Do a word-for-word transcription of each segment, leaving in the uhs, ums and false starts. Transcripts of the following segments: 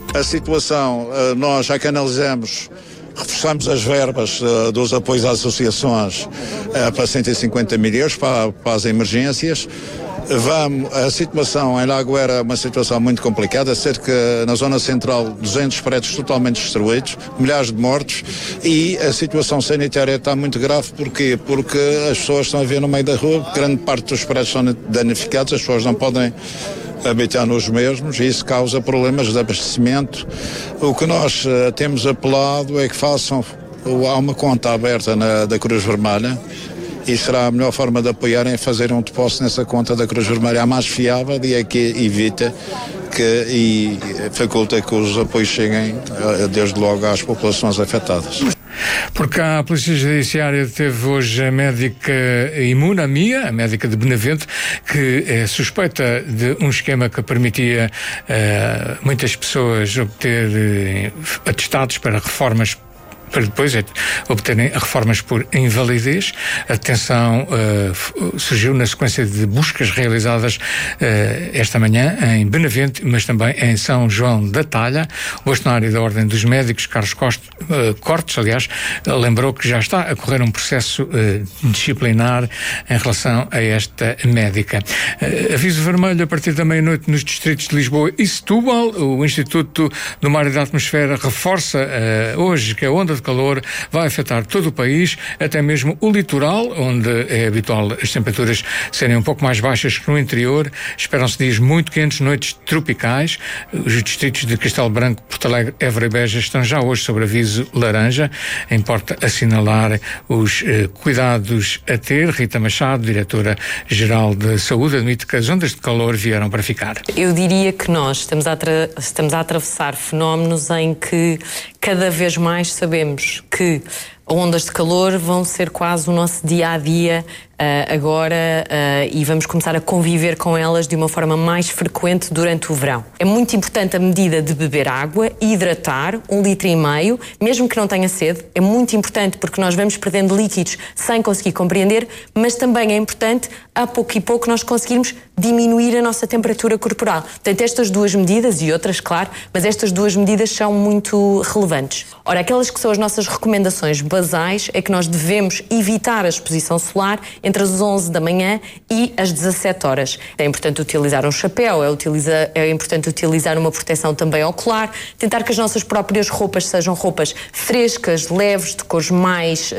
A situação, nós já que analisamos, reforçamos as verbas uh, dos apoios às associações uh, para cento e cinquenta mil euros para, para as emergências. Vamos, a situação em Lagoeira é uma situação muito complicada, cerca na zona central duzentos prédios totalmente destruídos, milhares de mortos, e a situação sanitária está muito grave. Porquê? Porque as pessoas estão a ver no meio da rua, grande parte dos prédios são danificados, as pessoas não podem habitar nos mesmos, e isso causa problemas de abastecimento. O que nós uh, temos apelado é que façam, uh, há uma conta aberta na, da Cruz Vermelha, e será a melhor forma de apoiarem é fazer um depósito nessa conta da Cruz Vermelha, a mais fiável, e é que evita que, e faculta que os apoios cheguem uh, desde logo às populações afetadas. Porque a Polícia Judiciária teve hoje a médica Imuna, a Mia, a médica de Benavente, que é suspeita de um esquema que permitia uh, muitas pessoas obter uh, atestados para reformas, para depois é, obterem reformas por invalidez. A detenção uh, surgiu na sequência de buscas realizadas uh, esta manhã em Benavente, mas também em São João da Talha. O bastonário da Ordem dos Médicos, Carlos Costa, uh, Cortes, aliás, uh, lembrou que já está a correr um processo uh, disciplinar em relação a esta médica. Uh, aviso vermelho a partir da meia-noite nos distritos de Lisboa e Setúbal. O Instituto do Mar e da Atmosfera reforça uh, hoje que a onda de calor vai afetar todo o país, até mesmo o litoral, onde é habitual as temperaturas serem um pouco mais baixas que no interior. Esperam-se dias muito quentes, noites tropicais. Os distritos de Castelo Branco, Porto Alegre, Évora e Beja estão já hoje sob aviso laranja. Importa assinalar os eh, cuidados a ter. Rita Machado, diretora-geral de Saúde, admite que as ondas de calor vieram para ficar. Eu diria que nós estamos a, atra- estamos a atravessar fenómenos em que cada vez mais sabemos que ondas de calor vão ser quase o nosso dia-a-dia uh, agora uh, e vamos começar a conviver com elas de uma forma mais frequente durante o verão. É muito importante a medida de beber água e hidratar, um litro e meio, mesmo que não tenha sede. É muito importante porque nós vamos perdendo líquidos sem conseguir compreender, mas também é importante, a pouco e pouco, nós conseguirmos diminuir a nossa temperatura corporal. Portanto, estas duas medidas, e outras, claro, mas estas duas medidas são muito relevantes. Ora, aquelas que são as nossas recomendações basais é que nós devemos evitar a exposição solar entre as onze da manhã e as dezassete horas. É importante utilizar um chapéu, é, utiliza, é importante utilizar uma proteção também ocular, tentar que as nossas próprias roupas sejam roupas frescas, leves, de cores mais,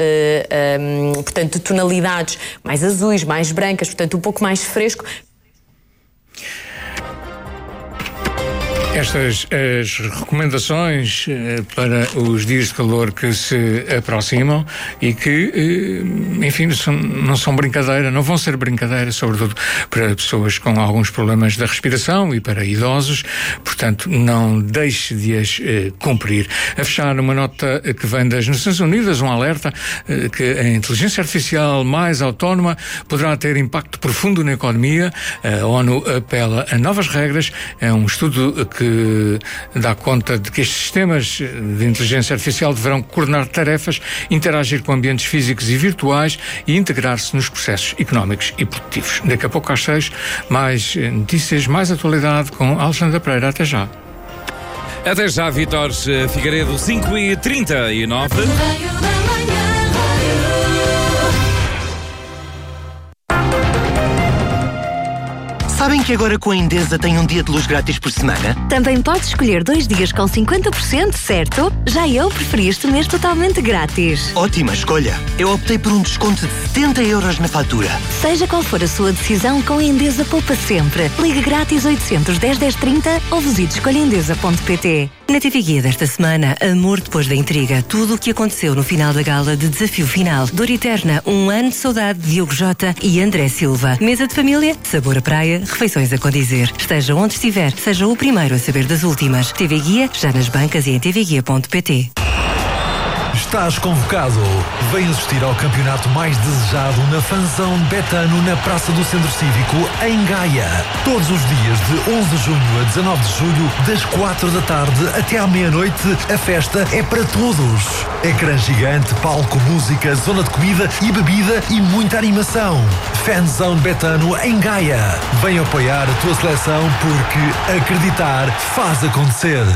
uh, um, portanto, de tonalidades mais azuis, mais brancas, portanto, um pouco mais fresco. Estas as recomendações eh, para os dias de calor que se aproximam e que, eh, enfim, são, não são brincadeira, não vão ser brincadeira, sobretudo para pessoas com alguns problemas da respiração e para idosos. Portanto, não deixe de as eh, cumprir. A fechar, uma nota que vem das Nações Unidas, um alerta eh, que a inteligência artificial mais autónoma poderá ter impacto profundo na economia. A ONU apela a novas regras. É um estudo que dá conta de que estes sistemas de inteligência artificial deverão coordenar tarefas, interagir com ambientes físicos e virtuais e integrar-se nos processos económicos e produtivos. Daqui a pouco às seis, mais notícias, mais atualidade com Alexandra Pereira. Até já. Até já, Vítor Figueiredo, cinco e trinta e nove. Sabem que agora com a Endesa tem um dia de luz grátis por semana? Também podes escolher dois dias com cinquenta por cento, certo? Já eu preferi este mês totalmente grátis. Ótima escolha! Eu optei por um desconto de setenta euros na fatura. Seja qual for a sua decisão, com a Endesa poupa sempre. Ligue grátis oitocentos, dez, dez, trinta ou visite escolha endesa ponto pt. Na T V Guia desta semana, amor depois da intriga. Tudo o que aconteceu no final da gala de Desafio Final. Dor Eterna, um ano de saudade de Diogo Jota e André Silva. Mesa de família, sabor a praia, refeições a condizer. Esteja onde estiver, seja o primeiro a saber das últimas. T V Guia, já nas bancas e em t v guia ponto pt. Estás convocado. Vem assistir ao campeonato mais desejado na Fanzão Betano na Praça do Centro Cívico, em Gaia. Todos os dias de onze de junho a dezanove de julho, das quatro da tarde até à meia-noite, a festa é para todos. Ecrã gigante, palco, música, zona de comida e bebida e muita animação. Fanzão Betano em Gaia. Vem apoiar a tua seleção porque acreditar faz acontecer.